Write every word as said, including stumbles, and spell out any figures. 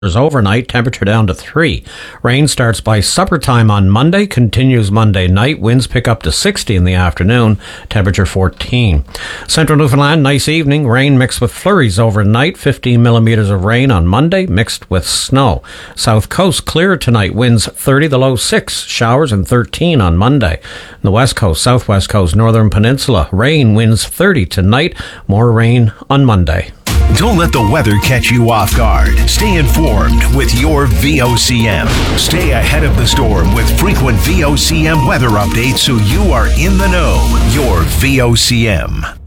Overnight, temperature down to three. Rain starts by supper time on Monday, continues Monday night. Winds pick up to sixty in the afternoon, temperature fourteen. Central Newfoundland, nice evening. Rain mixed with flurries overnight. fifteen millimetres of rain on Monday, mixed with snow. South Coast, clear tonight. Winds thirty, the low six. Showers and thirteen on Monday. The West Coast, Southwest Coast, Northern Peninsula. Rain, winds thirty tonight. More rain on Monday. Don't let the weather catch you off guard. Stay informed with your V O C M. Stay ahead of the storm with frequent V O C M weather updates so you are in the know. Your V O C M.